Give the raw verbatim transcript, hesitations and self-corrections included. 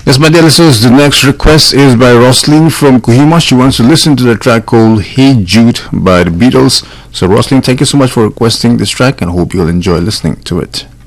Yes, my dear listeners, the next request is by Roslyn from Kohima. She wants to listen to the track called Hey Jude by the Beatles. So, Roslyn, thank you so much for requesting this track and hope you'll enjoy listening to it.